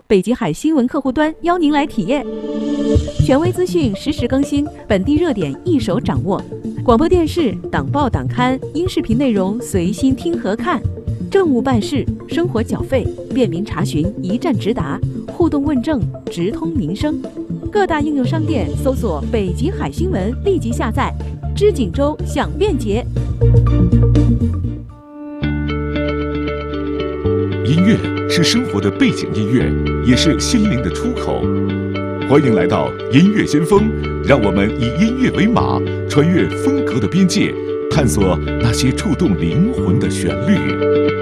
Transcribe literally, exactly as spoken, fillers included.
北极海新闻客户端邀您来体验。权威资讯实时更新，本地热点一手掌握。广播电视、党报党刊、音视频内容随心听和看。政务办事、生活缴费，便民查询，一站直达，互动问政，直通民生。各大应用商店搜索“北极海新闻”，立即下载。知锦州，享便捷。 音乐是生活的背景音乐，也是心灵的出口。欢迎来到音乐先锋，让我们以音乐为马，穿越风格的边界，探索那些触动灵魂的旋律。